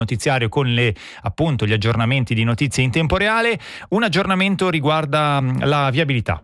notiziario con appunto gli aggiornamenti di notizie in tempo reale. Un aggiornamento riguarda la viabilità.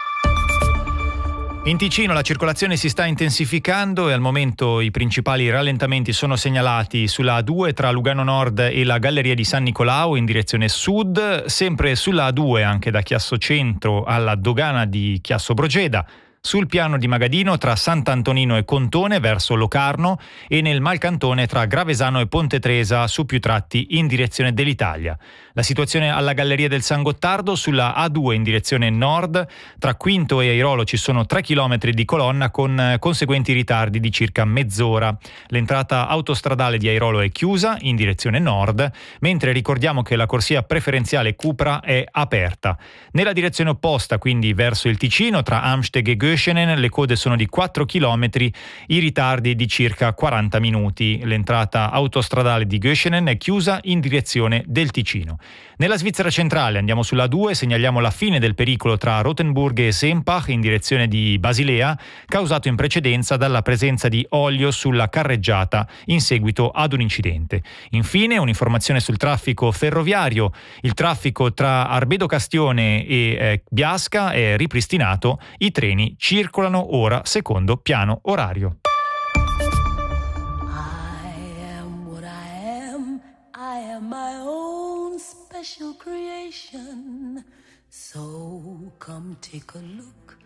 In Ticino la circolazione si sta intensificando e al momento i principali rallentamenti sono segnalati sulla A2 tra Lugano Nord e la Galleria di San Nicolao in direzione sud, sempre sulla A2 anche da Chiasso Centro alla dogana di Chiasso Brogeda, sul piano di Magadino tra Sant'Antonino e Contone verso Locarno e nel Malcantone tra Gravesano e Ponte Tresa su più tratti in direzione dell'Italia. La situazione alla Galleria del San Gottardo sulla A2 in direzione nord, tra Quinto e Airolo ci sono 3 km di colonna con conseguenti ritardi di circa mezz'ora. L'entrata autostradale di Airolo è chiusa in direzione nord, mentre ricordiamo che la corsia preferenziale Cupra è aperta. Nella direzione opposta, quindi verso il Ticino, tra Amsteg e Göschenen, le code sono di 4 km, i ritardi di circa 40 minuti. L'entrata autostradale di Göschenen è chiusa in direzione del Ticino. Nella Svizzera centrale andiamo sulla 2, segnaliamo la fine del pericolo tra Rothenburg e Sempach in direzione di Basilea, causato in precedenza dalla presenza di olio sulla carreggiata in seguito ad un incidente. Infine un'informazione sul traffico ferroviario. Il traffico tra Arbedo Castione e Biasca è ripristinato, i treni circolano ora secondo piano orario. I am my own special creation. So come take a look